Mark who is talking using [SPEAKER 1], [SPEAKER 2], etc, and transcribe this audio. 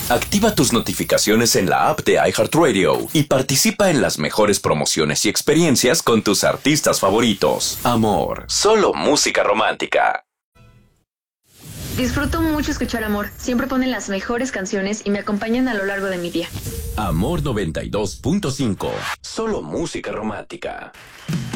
[SPEAKER 1] Activa tus notificaciones en la app de iHeartRadio y participa en las mejores promociones y experiencias con tus artistas favoritos. Amor, solo música romántica.
[SPEAKER 2] Disfruto mucho escuchar Amor. Siempre ponen las mejores canciones y me acompañan a lo largo de mi día.
[SPEAKER 1] Amor 92.5, solo música romántica.